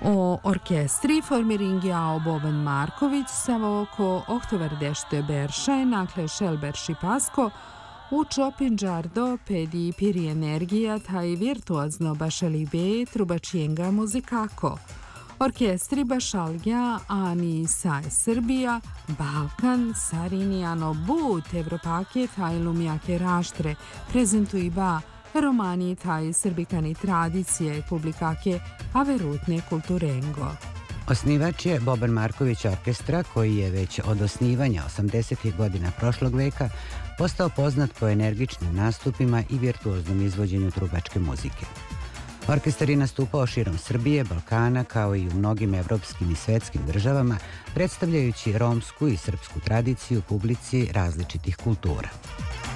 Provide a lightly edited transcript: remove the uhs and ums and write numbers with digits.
O orkestri formiringia Boban Marković Savoko ohtoverdeste Beršaj nakle Šelberši Pasko u Čopinđardo pedi piri energija taj virtuozno bašalibe trubačijenga muzikako. Orkestri Bašalgja, Ani Saj Srbija, Balkan, Sarinijano But, Evropake taj lumjake raštre, prezentuiba romani taj srbikani tradicije, publikake averutne kulturengo. Osnivač je Boban Marković orkestra koji je već od osnivanja 80. godina prošlog veka postao poznat po energičnim nastupima i virtuoznom izvođenju trubačke muzike. Orkestar je nastupao širom Srbije, Balkana, kao i u mnogim evropskim i svetskim državama, predstavljajući romsku i srpsku tradiciju publici različitih kultura.